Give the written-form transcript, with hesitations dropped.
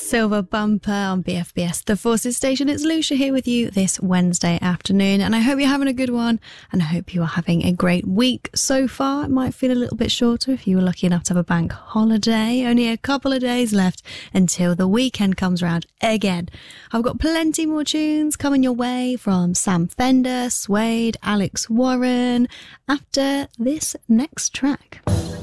Silver Bumper on BFBS The Forces Station. It's Lucia here with you this Wednesday afternoon, and I hope you're having a good one, and I hope you are having a great week so far. It might feel a little bit shorter if you were lucky enough to have a bank holiday. Only a couple of days left until the weekend comes around again. I've got plenty more tunes coming your way from Sam Fender, Suede, Alex Warren, after this next track.